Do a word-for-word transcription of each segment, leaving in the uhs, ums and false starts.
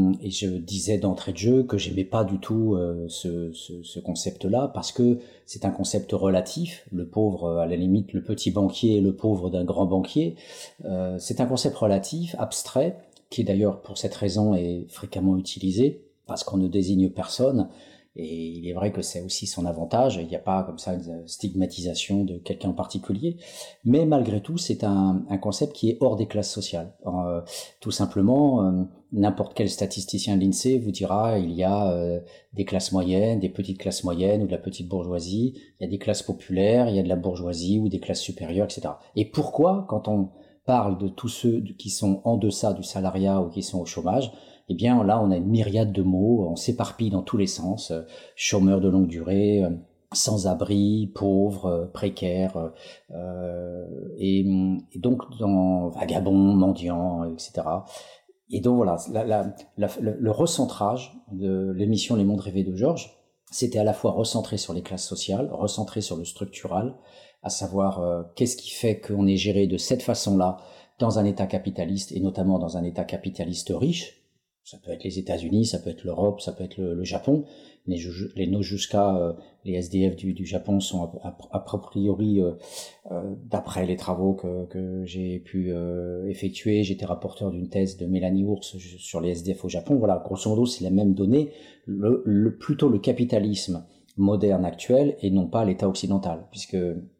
et je disais d'entrée de jeu que j'aimais pas du tout euh, ce, ce, ce concept-là parce que c'est un concept relatif. Le pauvre, à la limite, le petit banquier et le pauvre d'un grand banquier. Euh, c'est un concept relatif, abstrait, qui d'ailleurs pour cette raison est fréquemment utilisé parce qu'on ne désigne personne. Et il est vrai que c'est aussi son avantage, il n'y a pas comme ça une stigmatisation de quelqu'un en particulier, mais malgré tout c'est un, un concept qui est hors des classes sociales. Euh, tout simplement, euh, n'importe quel statisticien de l'INSEE vous dira il y a euh, des classes moyennes, des petites classes moyennes ou de la petite bourgeoisie, il y a des classes populaires, il y a de la bourgeoisie ou des classes supérieures, et cetera. Et pourquoi, quand on parle de tous ceux qui sont en deçà du salariat ou qui sont au chômage, eh bien là on a une myriade de mots, on s'éparpille dans tous les sens, euh, chômeurs de longue durée, euh, sans-abri, pauvres, euh, précaires, euh, et, et donc dans vagabonds, mendiants, et cetera. Et donc voilà, la, la, la, le, le recentrage de l'émission Les Mondes Rêvés de Georges, c'était à la fois recentré sur les classes sociales, recentré sur le structural, à savoir euh, qu'est-ce qui fait qu'on est géré de cette façon-là dans un État capitaliste, et notamment dans un État capitaliste riche. Ça peut être les États-Unis, ça peut être l'Europe, ça peut être le, le Japon. Les, les Nojuska, euh, les S D F du, du Japon sont a, a, a priori, euh, euh, d'après les travaux que, que j'ai pu euh, effectuer, j'étais rapporteur d'une thèse de Mélanie Ours sur les S D F au Japon. Voilà, grosso modo, c'est la même donnée, le, le, plutôt le capitalisme moderne actuel et non pas l'État occidental, puisque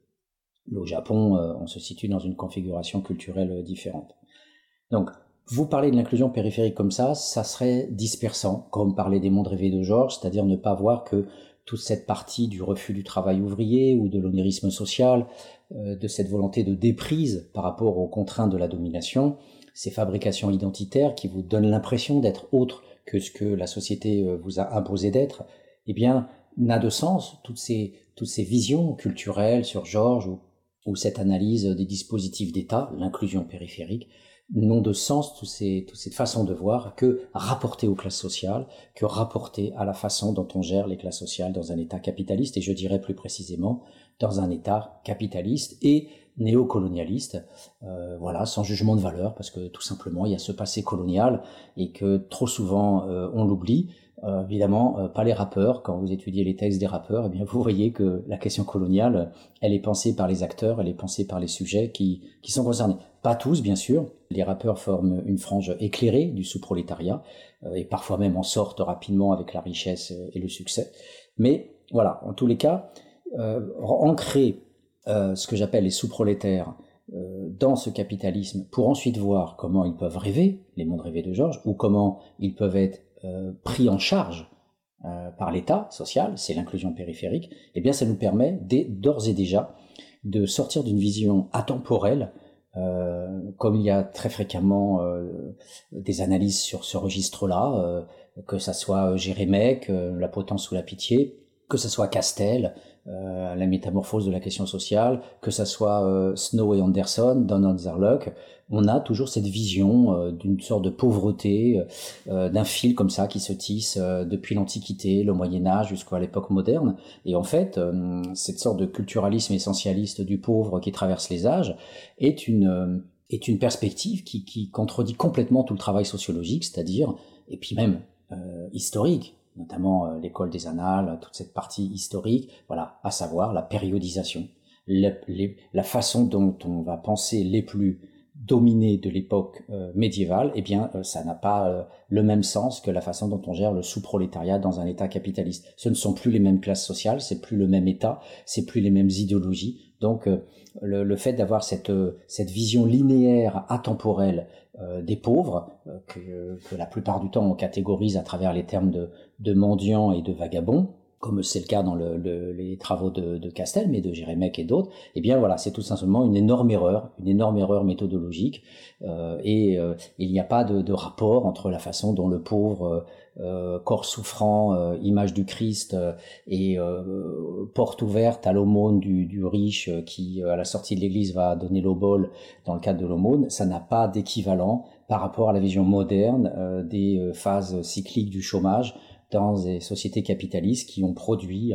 au Japon, euh, on se situe dans une configuration culturelle différente. Donc, vous parlez de l'inclusion périphérique comme ça, ça serait dispersant, comme parler des mondes rêvés de Georges, c'est-à-dire ne pas voir que toute cette partie du refus du travail ouvrier ou de l'onirisme social, euh, de cette volonté de déprise par rapport aux contraintes de la domination, ces fabrications identitaires qui vous donnent l'impression d'être autre que ce que la société vous a imposé d'être, eh bien, n'a de sens, toutes ces, toutes ces visions culturelles sur Georges ou, ou cette analyse des dispositifs d'État, l'inclusion périphérique, n'ont de sens, toutes ces, toutes ces façons de voir, que rapporter aux classes sociales, que rapporter à la façon dont on gère les classes sociales dans un État capitaliste, et je dirais plus précisément, dans un État capitaliste et néocolonialiste, euh, voilà, sans jugement de valeur, parce que tout simplement, il y a ce passé colonial, et que trop souvent, euh, on l'oublie. Euh, évidemment, euh, pas les rappeurs. Quand vous étudiez les textes des rappeurs, eh bien, vous voyez que la question coloniale, elle est pensée par les acteurs, elle est pensée par les sujets qui, qui sont concernés. Pas tous, bien sûr. Les rappeurs forment une frange éclairée du sous-prolétariat, euh, et parfois même en sortent rapidement avec la richesse et le succès. Mais voilà, en tous les cas, euh, ancrer euh, ce que j'appelle les sous-prolétaires euh, dans ce capitalisme pour ensuite voir comment ils peuvent rêver, les mondes rêvés de Georges, ou comment ils peuvent être Euh, pris en charge euh, par l'État social, c'est l'inclusion périphérique, eh bien ça nous permet d'ores et déjà de sortir d'une vision atemporelle, euh, comme il y a très fréquemment euh, des analyses sur ce registre-là, euh, que ça soit Jérémec, euh, La potence ou la pitié, que ça soit Castel, euh, La métamorphose de la question sociale, que ça soit euh, Snow et Anderson, Donald Zerluck, on a toujours cette vision euh, d'une sorte de pauvreté, euh, d'un fil comme ça qui se tisse euh, depuis l'Antiquité, le Moyen-Âge jusqu'à l'époque moderne. Et en fait, euh, cette sorte de culturalisme essentialiste du pauvre qui traverse les âges est une, euh, est une perspective qui, qui contredit complètement tout le travail sociologique, c'est-à-dire, et puis même euh, historique, notamment euh, l'école des annales, toute cette partie historique, voilà, à savoir la périodisation, le, les, la façon dont on va penser les plus dominés de l'époque euh, médiévale, eh bien, euh, ça n'a pas euh, le même sens que la façon dont on gère le sous-prolétariat dans un État capitaliste. Ce ne sont plus les mêmes classes sociales, c'est plus le même État, c'est plus les mêmes idéologies. Donc, euh, le, le fait d'avoir cette, euh, cette vision linéaire, atemporelle euh, des pauvres, euh, que, que la plupart du temps on catégorise à travers les termes de, de mendiants et de vagabonds, comme c'est le cas dans le, le, les travaux de, de Castel, mais de Jérémec et d'autres, eh bien voilà, c'est tout simplement une énorme erreur, une énorme erreur méthodologique, euh, et euh, il n'y a pas de, de rapport entre la façon dont le pauvre, euh, corps souffrant, euh, image du Christ, euh, et euh, porte ouverte à l'aumône du, du riche euh, qui, à la sortie de l'église, va donner l'obole dans le cadre de l'aumône, ça n'a pas d'équivalent par rapport à la vision moderne euh, des phases cycliques du chômage, dans des sociétés capitalistes qui ont produit euh,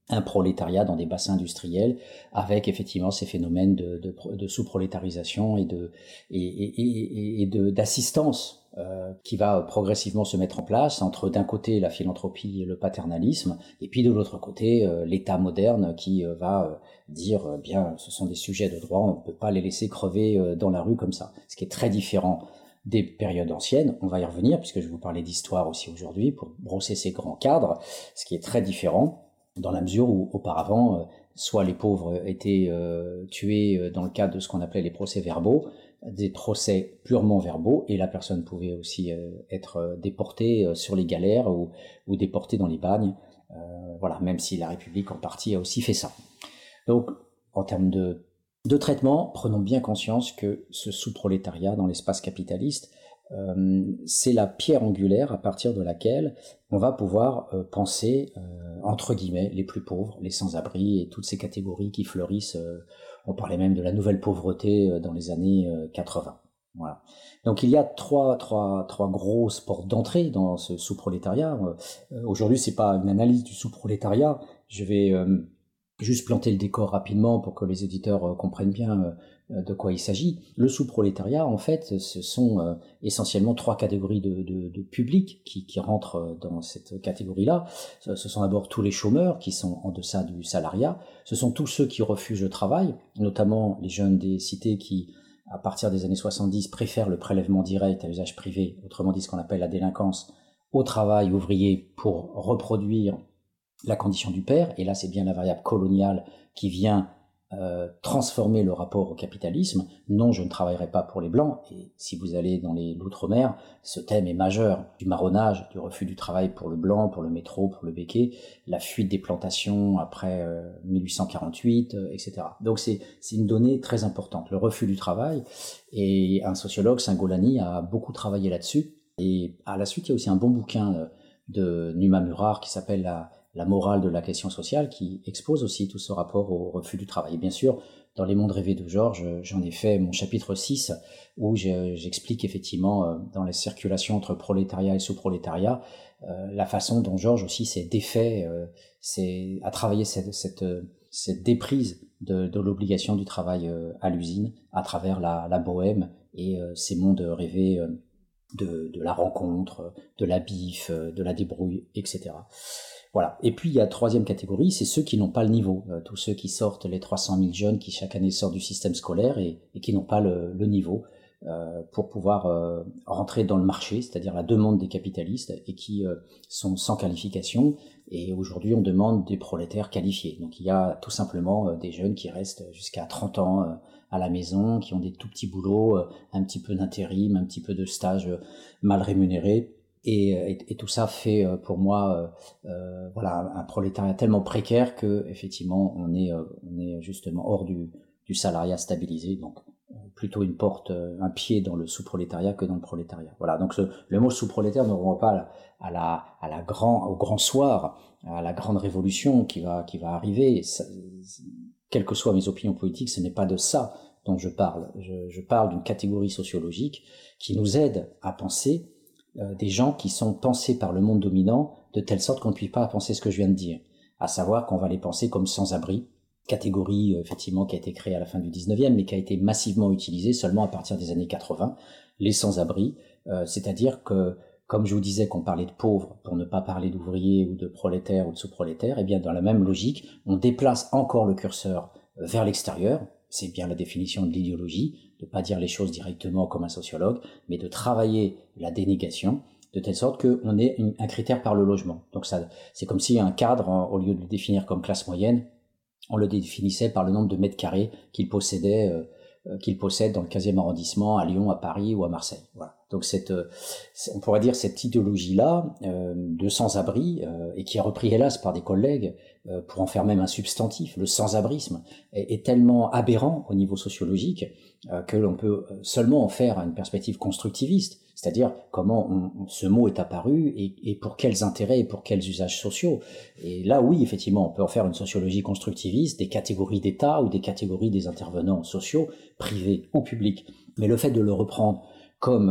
un prolétariat dans des bassins industriels, avec effectivement ces phénomènes de, de, de sous-prolétarisation et de et, et, et, et de d'assistance euh, qui va progressivement se mettre en place entre d'un côté la philanthropie et le paternalisme, et puis de l'autre côté euh, l'État moderne qui euh, va euh, dire euh, bien ce sont des sujets de droit, on ne peut pas les laisser crever euh, dans la rue comme ça, ce qui est très différent des périodes anciennes. On va y revenir puisque je vais vous parler d'histoire aussi aujourd'hui pour brosser ces grands cadres, ce qui est très différent dans la mesure où auparavant, euh, soit les pauvres étaient euh, tués euh, dans le cadre de ce qu'on appelait les procès-verbaux, des procès purement verbaux, et la personne pouvait aussi euh, être euh, déportée euh, sur les galères ou, ou déportée dans les bagnes. Euh, voilà, même si la République en partie a aussi fait ça. Donc, en termes de, de traitement, prenons bien conscience que ce sous-prolétariat dans l'espace capitaliste, Euh, c'est la pierre angulaire à partir de laquelle on va pouvoir euh, penser, euh, entre guillemets, les plus pauvres, les sans-abri et toutes ces catégories qui fleurissent. Euh, on parlait même de la nouvelle pauvreté euh, dans les années euh, quatre-vingts. Voilà. Donc il y a trois, trois, trois grosses portes d'entrée dans ce sous-prolétariat. Euh, aujourd'hui, c'est pas une analyse du sous-prolétariat. Je vais euh, juste planter le décor rapidement pour que les éditeurs euh, comprennent bien euh, de quoi il s'agit. Le sous-prolétariat, en fait, ce sont euh, essentiellement trois catégories de, de, de publics qui, qui rentrent dans cette catégorie-là. Ce sont d'abord tous les chômeurs qui sont en deçà du salariat. Ce sont tous ceux qui refusent le travail, notamment les jeunes des cités qui, à partir des années soixante-dix, préfèrent le prélèvement direct à usage privé, autrement dit ce qu'on appelle la délinquance, au travail ouvrier pour reproduire la condition du père. Et là, c'est bien la variable coloniale qui vient Euh, transformer le rapport au capitalisme. Non, je ne travaillerai pas pour les Blancs, et si vous allez dans les l'outre-mer, ce thème est majeur, du marronnage, du refus du travail pour le Blanc, pour le métro, pour le béquet, la fuite des plantations après euh, mille huit cent quarante-huit, euh, et cetera. Donc c'est, c'est une donnée très importante, le refus du travail, et un sociologue, Saint-Golani, a beaucoup travaillé là-dessus, et à la suite, il y a aussi un bon bouquin de Numa Murar qui s'appelle la la morale de la question sociale, qui expose aussi tout ce rapport au refus du travail. Et bien sûr, dans Les Mondes rêvés de Georges, j'en ai fait mon chapitre six, où j'explique effectivement, dans la circulation entre prolétariat et sous-prolétariat, euh, la façon dont Georges aussi s'est défait, euh, c'est à travailler cette, cette, cette déprise de, de l'obligation du travail euh, à l'usine, à travers la, la bohème et euh, ces mondes rêvés euh, de, de la rencontre, de la bif, de la débrouille, et cetera. Voilà. Et puis il y a troisième catégorie, c'est ceux qui n'ont pas le niveau, euh, tous ceux qui sortent, les trois cent mille jeunes qui chaque année sortent du système scolaire et, et qui n'ont pas le, le niveau euh, pour pouvoir euh, rentrer dans le marché, c'est-à-dire la demande des capitalistes, et qui euh, sont sans qualification. Et aujourd'hui, on demande des prolétaires qualifiés. Donc il y a tout simplement euh, des jeunes qui restent jusqu'à trente ans euh, à la maison, qui ont des tout petits boulots, euh, un petit peu d'intérim, un petit peu de stage euh, mal rémunérés. Et, et, et tout ça fait euh, pour moi euh, euh, voilà un prolétariat tellement précaire que effectivement on est euh, on est justement hors du, du salariat stabilisé, donc euh, plutôt une porte euh, un pied dans le sous-prolétariat que dans le prolétariat. Voilà, donc ce, le mot sous-prolétaire ne renvoie pas à la, à la à la grand au grand soir, à la grande révolution qui va qui va arriver. Ça, quelles que soient mes opinions politiques, ce n'est pas de ça dont je parle. Je, je parle d'une catégorie sociologique qui nous aide à penser Euh, des gens qui sont pensés par le monde dominant de telle sorte qu'on ne puisse pas penser ce que je viens de dire, à savoir qu'on va les penser comme sans-abri, catégorie euh, effectivement qui a été créée à la fin du dix-neuvième, mais qui a été massivement utilisée seulement à partir des années quatre-vingts, les sans-abri, euh, c'est-à-dire que, comme je vous disais qu'on parlait de pauvres pour ne pas parler d'ouvriers ou de prolétaires ou de sous-prolétaires, et bien dans la même logique, on déplace encore le curseur vers l'extérieur. C'est bien la définition de l'idéologie, de ne pas dire les choses directement comme un sociologue, mais de travailler la dénégation, de telle sorte qu'on ait une, un critère par le logement. Donc ça, c'est comme si un cadre, au lieu de le définir comme classe moyenne, on le définissait par le nombre de mètres carrés qu'il possédait, euh, qu'il possède dans le quinzième arrondissement, à Lyon, à Paris ou à Marseille. Voilà. Donc cette, on pourrait dire cette idéologie-là euh, de sans-abri, euh, et qui est repris hélas par des collègues euh, pour en faire même un substantif, le sans-abrisme, est, est tellement aberrant au niveau sociologique euh, que l'on peut seulement en faire une perspective constructiviste, c'est-à-dire comment on, ce mot est apparu et, et pour quels intérêts et pour quels usages sociaux. Et là, oui, effectivement, on peut en faire une sociologie constructiviste, des catégories d'État ou des catégories des intervenants sociaux, privés ou publics. Mais le fait de le reprendre comme euh,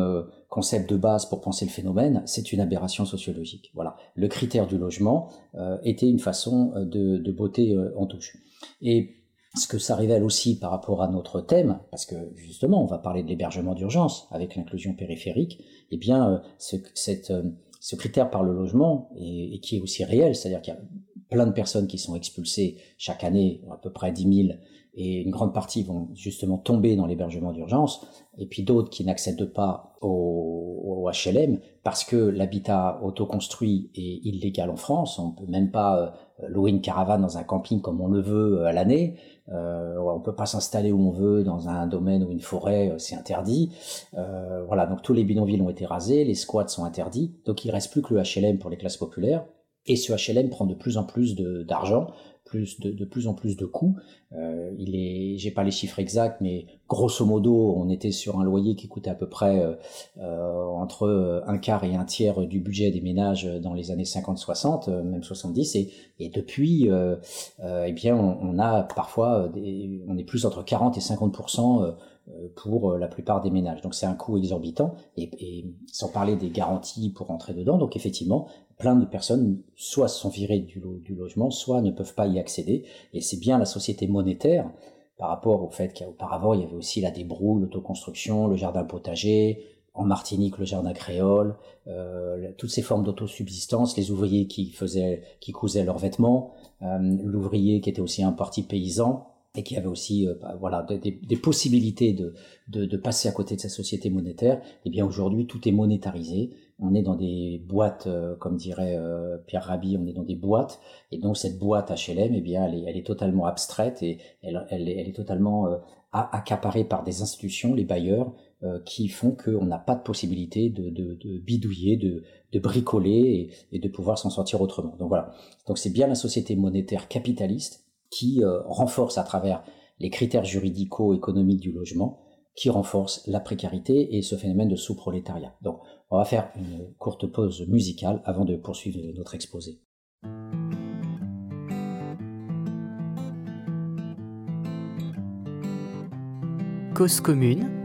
concept de base pour penser le phénomène, c'est une aberration sociologique. Voilà, le critère du logement euh, était une façon de, de botter euh, en touche. Et ce que ça révèle aussi par rapport à notre thème, parce que justement, on va parler de l'hébergement d'urgence avec l'inclusion périphérique, eh bien, euh, ce, cette, euh, ce critère par le logement, et, et qui est aussi réel, c'est-à-dire qu'il y a plein de personnes qui sont expulsées chaque année, à peu près dix mille, et une grande partie vont justement tomber dans l'hébergement d'urgence, et puis d'autres qui n'accèdent pas au, au H L M parce que l'habitat autoconstruit est illégal en France. On peut même pas euh, louer une caravane dans un camping comme on le veut à l'année. Euh, on peut pas s'installer où on veut dans un domaine ou une forêt, c'est interdit. Euh, voilà, donc tous les bidonvilles ont été rasés, les squats sont interdits, donc il reste plus que le H L M pour les classes populaires. Et ce H L M prend de plus en plus de, d'argent, plus de, de plus en plus de coûts. Euh, il est, j'ai pas les chiffres exacts, mais grosso modo, on était sur un loyer qui coûtait à peu près euh, entre un quart et un tiers du budget des ménages dans les années cinquante soixante, même soixante-dix. Et, et depuis, euh, euh, eh bien, on, on a parfois, des, on est plus entre quarante et cinquante pour cent pour la plupart des ménages. Donc c'est un coût exorbitant, et, et sans parler des garanties pour rentrer dedans. Donc effectivement, plein de personnes soit sont virées du, lo- du logement, soit ne peuvent pas y accéder. Et c'est bien la société monétaire, par rapport au fait qu'auparavant, il y avait aussi la débrouille, l'autoconstruction, le jardin potager, en Martinique, le jardin créole, euh, toutes ces formes d'autosubsistance, les ouvriers qui faisaient, qui cousaient leurs vêtements, euh, l'ouvrier qui était aussi un parti paysan, et qui avait aussi euh, bah, voilà, des, des possibilités de, de, de passer à côté de sa société monétaire. Et bien aujourd'hui, tout est monétarisé. On est dans des boîtes, euh, comme dirait euh, Pierre Rabhi, on est dans des boîtes. Et donc cette boîte H L M, eh bien, elle est, elle est totalement abstraite et elle, elle, est, elle est totalement euh, accaparée par des institutions, les bailleurs, euh, qui font qu'on n'a pas de possibilité de, de, de bidouiller, de, de bricoler et, et de pouvoir s'en sortir autrement. Donc voilà. Donc c'est bien la société monétaire capitaliste qui euh, renforce à travers les critères juridico-économiques du logement, qui renforce la précarité et ce phénomène de sous-prolétariat. Donc, on va faire une courte pause musicale avant de poursuivre notre exposé. Cause commune